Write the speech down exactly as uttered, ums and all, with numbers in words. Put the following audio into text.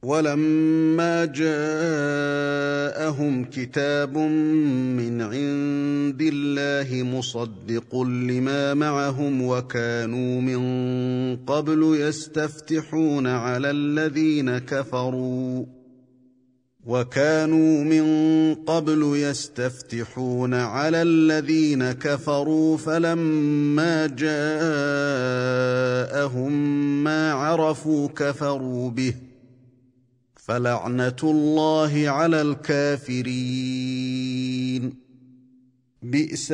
وَلَمَّا جَاءَهُمْ كِتَابٌ مِّنْ عِندِ اللَّهِ مُصَدِّقٌ لِّمَا مَعَهُمْ وَكَانُوا مِن قَبْلُ يَسْتَفْتِحُونَ عَلَى الَّذِينَ كَفَرُوا وَكَانُوا مِن قَبْلُ يَسْتَفْتِحُونَ عَلَى الَّذِينَ كَفَرُوا فَلَمَّا جَاءَهُم مَّا عَرَفُوا كَفَرُوا بِهِ فَلَعْنَةُ اللَّهِ عَلَى الْكَافِرِينَ. بِئْسَ